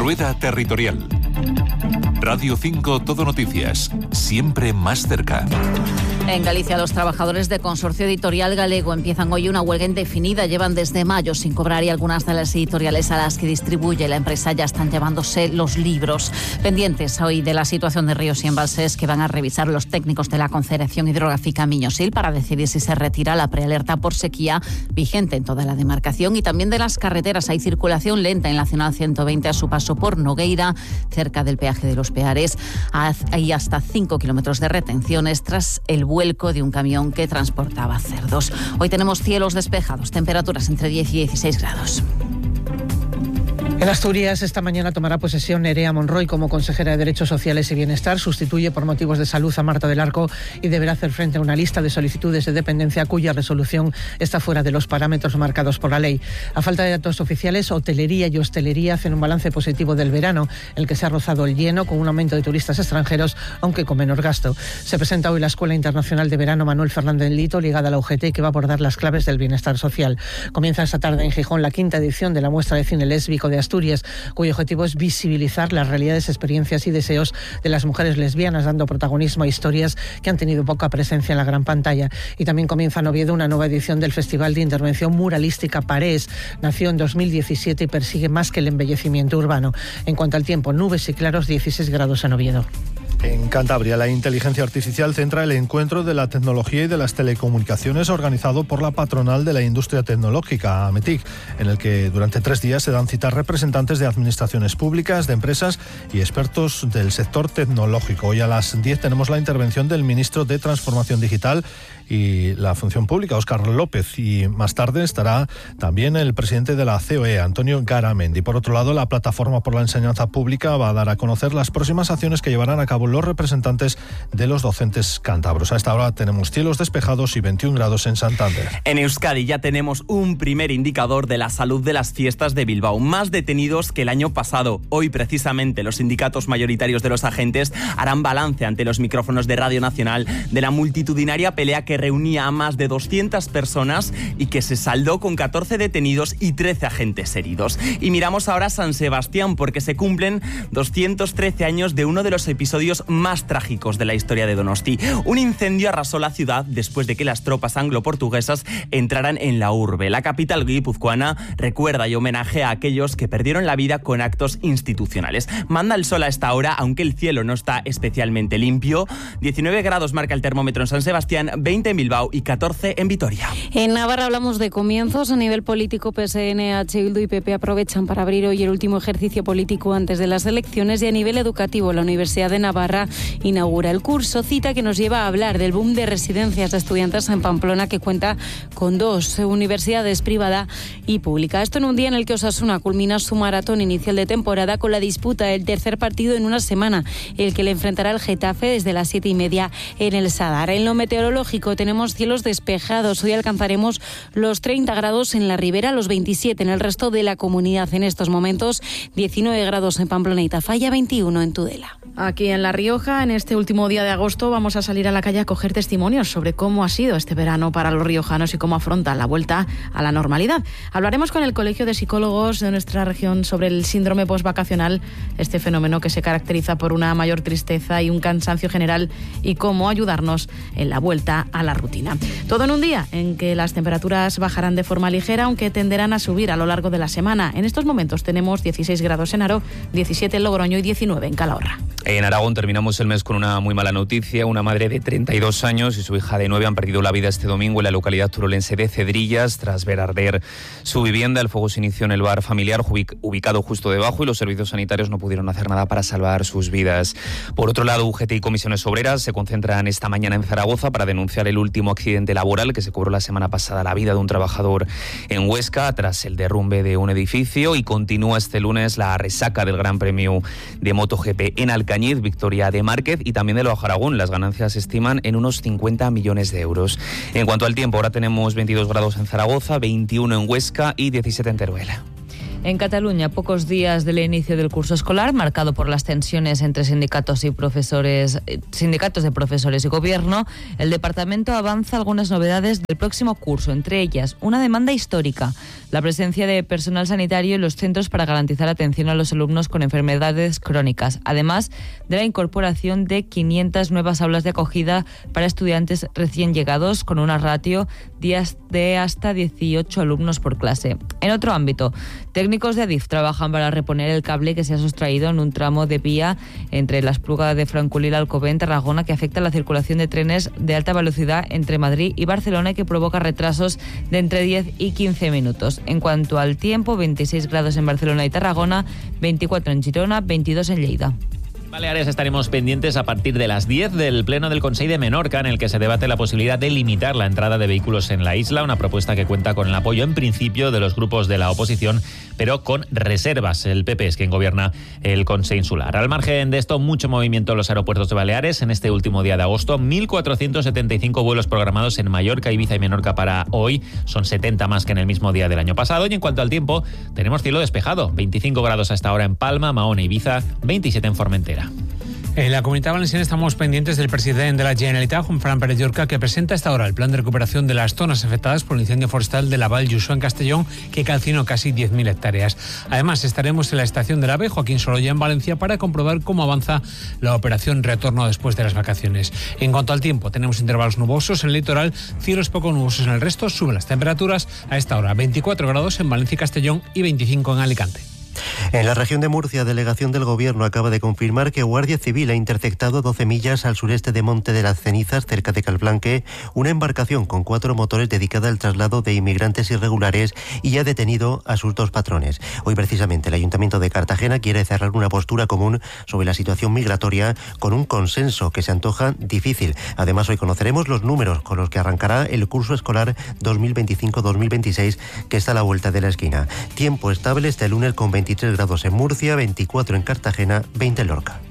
Rueda Territorial. Radio 5 Todo Noticias, siempre más cerca. En Galicia, los trabajadores de Consorcio Editorial Galego empiezan hoy una huelga indefinida. Llevan desde mayo sin cobrar y algunas de las editoriales a las que distribuye la empresa ya están llevándose los libros. Pendientes hoy de la situación de ríos y embalses que van a revisar los técnicos de la Confederación Hidrográfica Miño-Sil para decidir si se retira la prealerta por sequía vigente en toda la demarcación, y también de las carreteras. Hay circulación lenta en la Nacional 120 a su paso por Nogueira, cerca del peaje de los Peares. Hay hasta 5 kilómetros de retenciones tras el vuelco de un camión que transportaba cerdos. Hoy tenemos cielos despejados, temperaturas entre 10 y 16 grados. En Asturias, esta mañana tomará posesión Nerea Monroy como consejera de Derechos Sociales y Bienestar. Sustituye por motivos de salud a Marta del Arco y deberá hacer frente a una lista de solicitudes de dependencia cuya resolución está fuera de los parámetros marcados por la ley. A falta de datos oficiales, hotelería y hostelería hacen un balance positivo del verano, en el que se ha rozado el lleno con un aumento de turistas extranjeros, aunque con menor gasto. Se presenta hoy la Escuela Internacional de Verano Manuel Fernández Lito, ligada a la UGT, que va a abordar las claves del bienestar social. Comienza esta tarde en Gijón la 5ª edición de la muestra de cine lésbico de Asturias, cuyo objetivo es visibilizar las realidades, experiencias y deseos de las mujeres lesbianas, dando protagonismo a historias que han tenido poca presencia en la gran pantalla. Y también comienza en Oviedo una nueva edición del Festival de Intervención Muralística Parés. Nació en 2017 y persigue más que el embellecimiento urbano. En cuanto al tiempo, nubes y claros, 16 grados en Oviedo. En Cantabria, la inteligencia artificial centra el encuentro de la tecnología y de las telecomunicaciones organizado por la patronal de la industria tecnológica, AMETIC, en el que durante 3 días se dan citas representantes de administraciones públicas, de empresas y expertos del sector tecnológico. Hoy a las 10 tenemos la intervención del ministro de Transformación Digital y la Función Pública, Óscar López, y más tarde estará también el presidente de la COE, Antonio Garamendi. Por otro lado, la Plataforma por la Enseñanza Pública va a dar a conocer las próximas acciones que llevarán a cabo los representantes de los docentes cántabros. A esta hora tenemos cielos despejados y 21 grados en Santander. En Euskadi ya tenemos un primer indicador de la salud de las fiestas de Bilbao, más detenidos que el año pasado. Hoy precisamente los sindicatos mayoritarios de los agentes harán balance ante los micrófonos de Radio Nacional de la multitudinaria pelea que reunía a más de 200 personas y que se saldó con 14 detenidos y 13 agentes heridos. Y miramos ahora a San Sebastián, porque se cumplen 213 años de uno de los episodios más trágicos de la historia de Donosti. Un incendio arrasó la ciudad después de que las tropas anglo-portuguesas entraran en la urbe. La capital guipuzcoana recuerda y homenajea a aquellos que perdieron la vida con actos institucionales. Manda el sol a esta hora, aunque el cielo no está especialmente limpio. 19 grados marca el termómetro en San Sebastián, 20 en Bilbao y 14 en Vitoria. En Navarra hablamos de comienzos. A nivel político, PSN, H. Bildu y PP aprovechan para abrir hoy el último ejercicio político antes de las elecciones, y a nivel educativo, la Universidad de Navarra inaugura el curso, cita que nos lleva a hablar del boom de residencias de estudiantes en Pamplona, que cuenta con 2 universidades, privada y pública. Esto en un día en el que Osasuna culmina su maratón inicial de temporada con la disputa del tercer partido en una semana, el que le enfrentará al Getafe desde las 7:30 en el Sadar. En lo meteorológico tenemos cielos despejados. Hoy alcanzaremos los 30 grados en la Ribera, los 27 en el resto de la comunidad. En estos momentos 19 grados en Pamplona y Tafalla, 21 en Tudela. Aquí en La Rioja, en este último día de agosto, vamos a salir a la calle a coger testimonios sobre cómo ha sido este verano para los riojanos y cómo afrontan la vuelta a la normalidad. Hablaremos con el Colegio de Psicólogos de nuestra región sobre el síndrome postvacacional, este fenómeno que se caracteriza por una mayor tristeza y un cansancio general, y cómo ayudarnos en la vuelta a la rutina. Todo en un día en que las temperaturas bajarán de forma ligera, aunque tenderán a subir a lo largo de la semana. En estos momentos tenemos 16 grados en Haro, 17 en Logroño y 19 en Calahorra. En Aragón terminamos el mes con una muy mala noticia. Una madre de 32 años y su hija de 9 han perdido la vida este domingo en la localidad turolense de Cedrillas tras ver arder su vivienda. El fuego se inició en el bar familiar ubicado justo debajo, y los servicios sanitarios no pudieron hacer nada para salvar sus vidas. Por otro lado, UGT y comisiones obreras se concentran esta mañana en Zaragoza para denunciar el último accidente laboral que se cobró la semana pasada la vida de un trabajador en Huesca tras el derrumbe de un edificio, y continúa este lunes la resaca del Gran Premio de MotoGP en Alcañiz, victoria de Márquez y también de Loja Aragón. Las ganancias se estiman en unos 50 millones de euros. En cuanto al tiempo, ahora tenemos 22 grados en Zaragoza, 21 en Huesca y 17 en Teruel. En Cataluña, pocos días del inicio del curso escolar, marcado por las tensiones entre sindicatos de profesores y gobierno, el departamento avanza algunas novedades del próximo curso, entre ellas una demanda histórica: la presencia de personal sanitario en los centros para garantizar atención a los alumnos con enfermedades crónicas, además de la incorporación de 500 nuevas aulas de acogida para estudiantes recién llegados, con una ratio de hasta 18 alumnos por clase. En otro ámbito, técnicos de Adif trabajan para reponer el cable que se ha sustraído en un tramo de vía entre la Espluga de Francolí y Alcobendas, en Tarragona, que afecta la circulación de trenes de alta velocidad entre Madrid y Barcelona y que provoca retrasos de entre 10 y 15 minutos. En cuanto al tiempo, 26 grados en Barcelona y Tarragona, 24 en Girona, 22 en Lleida. Baleares estaremos pendientes a partir de las 10 del Pleno del Consell de Menorca, en el que se debate la posibilidad de limitar la entrada de vehículos en la isla, una propuesta que cuenta con el apoyo en principio de los grupos de la oposición, pero con reservas. El PP es quien gobierna el Consell Insular. Al margen de esto, mucho movimiento en los aeropuertos de Baleares en este último día de agosto. 1.475 vuelos programados en Mallorca, Ibiza y Menorca para hoy. Son 70 más que en el mismo día del año pasado. Y en cuanto al tiempo, tenemos cielo despejado. 25 grados a esta hora en Palma, Mahón e Ibiza, 27 en Formentera. En la Comunitat Valenciana estamos pendientes del presidente de la Generalitat, Juanfran Pérez Llorca, que presenta a esta hora el plan de recuperación de las zonas afectadas por el incendio forestal de la Val Lluçà en Castellón, que calcinó casi 10.000 hectáreas. Además, estaremos en la estación del AVE Joaquín Sorolla en Valencia para comprobar cómo avanza la operación retorno después de las vacaciones. En cuanto al tiempo, tenemos intervalos nubosos en el litoral, cielos poco nubosos en el resto, suben las temperaturas a esta hora, 24 grados en Valencia y Castellón y 25 en Alicante. En la región de Murcia, delegación del Gobierno acaba de confirmar que Guardia Civil ha interceptado 12 millas al sureste de Monte de las Cenizas, cerca de Calblanque, una embarcación con 4 motores dedicada al traslado de inmigrantes irregulares y ha detenido a sus 2 patrones. Hoy, precisamente, el Ayuntamiento de Cartagena quiere cerrar una postura común sobre la situación migratoria con un consenso que se antoja difícil. Además, hoy conoceremos los números con los que arrancará el curso escolar 2025-2026, que está a la vuelta de la esquina. Tiempo estable este lunes con 23 grados en Murcia, 24 en Cartagena, 20 en Lorca.